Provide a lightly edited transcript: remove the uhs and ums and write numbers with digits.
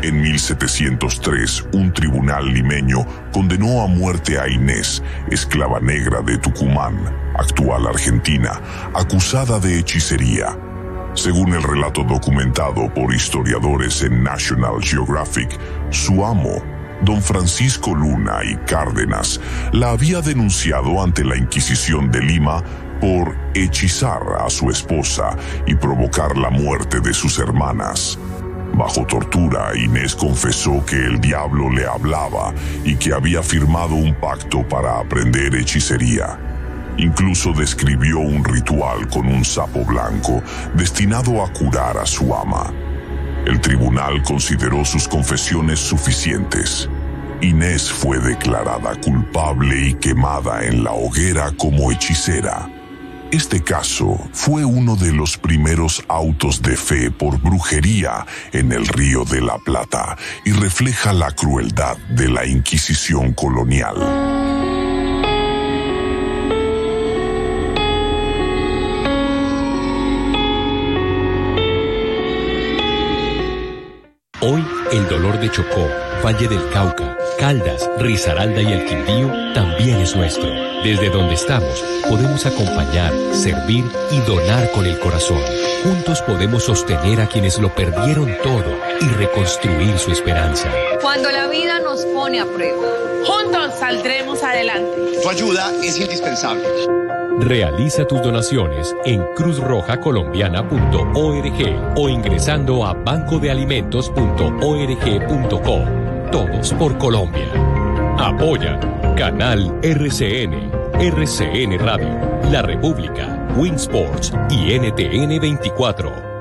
En 1703, un tribunal limeño condenó a muerte a Inés, esclava negra de Tucumán, actual Argentina, acusada de hechicería. Según el relato documentado por historiadores en National Geographic, su amo, don Francisco Luna y Cárdenas, la había denunciado ante la Inquisición de Lima por hechizar a su esposa y provocar la muerte de sus hermanas. Bajo tortura, Inés confesó que el diablo le hablaba y que había firmado un pacto para aprender hechicería. Incluso describió un ritual con un sapo blanco destinado a curar a su ama. El tribunal consideró sus confesiones suficientes. Inés fue declarada culpable y quemada en la hoguera como hechicera. Este caso fue uno de los primeros autos de fe por brujería en el Río de la Plata y refleja la crueldad de la Inquisición colonial. Hoy, el dolor de Chocó, Valle del Cauca, Caldas, Risaralda y el Quindío también es nuestro. Desde donde estamos, podemos acompañar, servir y donar con el corazón. Juntos podemos sostener a quienes lo perdieron todo y reconstruir su esperanza. Cuando la vida nos pone a prueba, juntos saldremos adelante. Tu ayuda es indispensable. Realiza tus donaciones en cruzrojacolombiana.org o ingresando a bancodealimentos.org.co. Todos por Colombia. Apoya Canal RCN, RCN Radio, La República, Winsports y NTN 24.